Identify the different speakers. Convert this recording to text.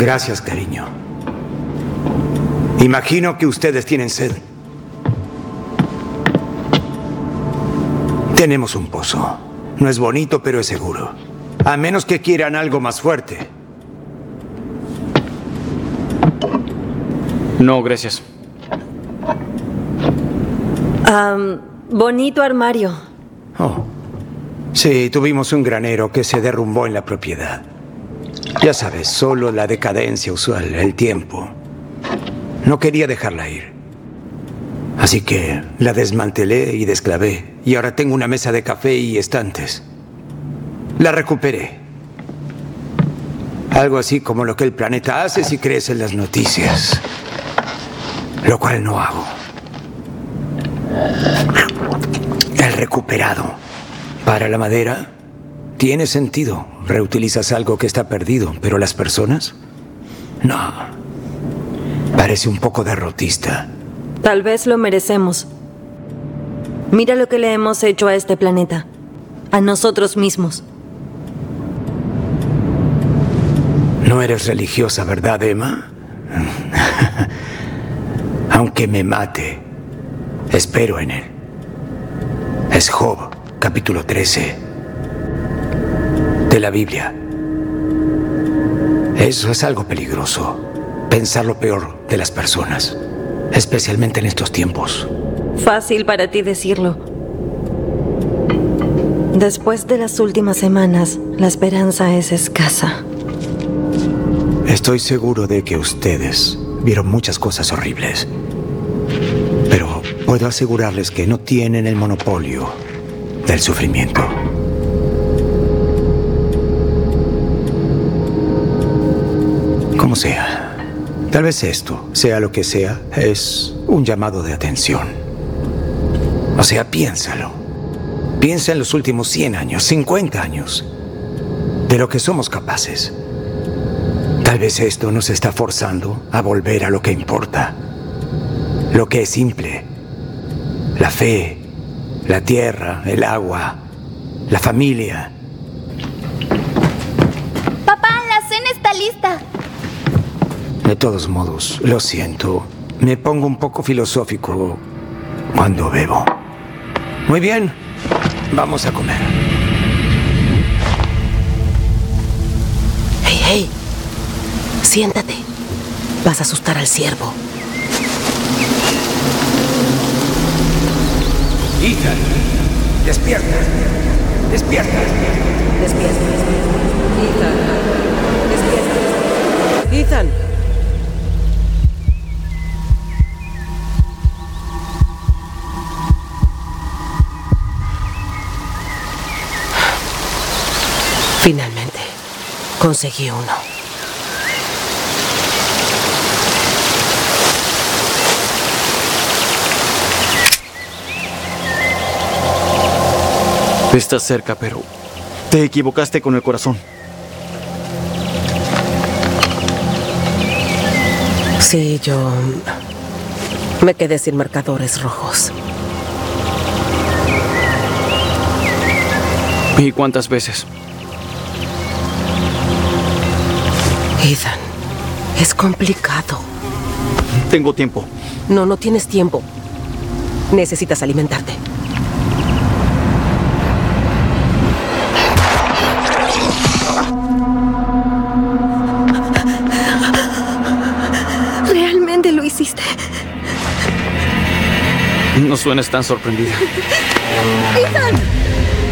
Speaker 1: Gracias, cariño. Imagino que ustedes tienen sed. Tenemos un pozo. No es bonito, pero es seguro. A menos que quieran algo más fuerte.
Speaker 2: No, gracias.
Speaker 3: Bonito armario.
Speaker 1: Oh. Sí, tuvimos un granero que se derrumbó en la propiedad. Ya sabes, solo la decadencia usual, el tiempo. No quería dejarla ir. Así que la desmantelé y desclavé. Y ahora tengo una mesa de café y estantes. La recuperé. Algo así como lo que el planeta hace si crees en las noticias. Lo cual no hago. El recuperado. Para la madera, tiene sentido. Reutilizas algo que está perdido, pero las personas, no. Parece un poco derrotista.
Speaker 3: Tal vez lo merecemos. Mira lo que le hemos hecho a este planeta. A nosotros mismos.
Speaker 1: No eres religiosa, ¿verdad, Emma? Aunque me mate, espero en él. Es Job, capítulo 13 de la Biblia. Eso es algo peligroso. Pensar lo peor de las personas, especialmente en estos tiempos.
Speaker 3: Fácil para ti decirlo. Después de las últimas semanas, la esperanza es escasa.
Speaker 1: Estoy seguro de que ustedes vieron muchas cosas horribles. Pero puedo asegurarles que no tienen el monopolio del sufrimiento. Como sea, tal vez esto, sea lo que sea, es un llamado de atención. O sea, piénsalo. Piensa en los últimos 100 años, 50 años, de lo que somos capaces. Tal vez esto nos está forzando a volver a lo que importa. Lo que es simple. La fe, la tierra, el agua, la familia.
Speaker 4: Papá, la cena está lista.
Speaker 1: De todos modos, lo siento. Me pongo un poco filosófico cuando bebo. Muy bien, vamos a comer.
Speaker 5: Hey, hey. Siéntate. Vas a asustar al ciervo.
Speaker 1: Ethan, despierta. Despierta.
Speaker 5: Despierta. Ethan. Despierta. Ethan. Finalmente, conseguí uno.
Speaker 2: Estás cerca, pero te equivocaste con el corazón.
Speaker 5: Sí, yo me quedé sin marcadores rojos.
Speaker 2: ¿Y cuántas veces?
Speaker 5: Ethan, es complicado.
Speaker 2: Tengo tiempo.
Speaker 5: No, no tienes tiempo. Necesitas alimentarte.
Speaker 3: Realmente lo hiciste.
Speaker 2: No suenas tan sorprendida.
Speaker 3: ¡Ethan!